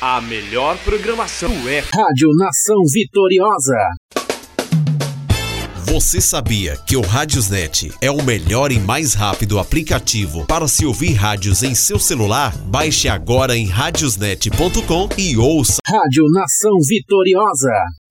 A melhor programação é Rádio Nação Vitoriosa. Você sabia que o Radiosnet é o melhor e mais rápido aplicativo para se ouvir rádios em seu celular? Baixe agora em radiosnet.com e ouça. Rádio Nação Vitoriosa.